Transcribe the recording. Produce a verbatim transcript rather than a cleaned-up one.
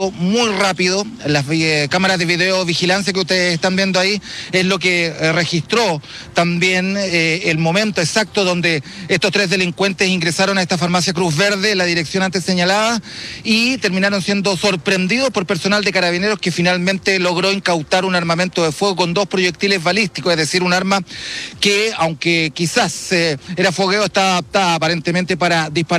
muy rápido. Las eh, cámaras de videovigilancia que ustedes están viendo ahí es lo que eh, registró también eh, el momento exacto donde estos tres delincuentes ingresaron a esta farmacia Cruz Verde, la dirección antes señalada, y terminaron siendo sorprendidos por personal de Carabineros que finalmente logró incautar un armamento de fuego con dos proyectiles balísticos, es decir, un arma que, aunque quizás eh, era fogueo, estaba adaptada aparentemente para disparar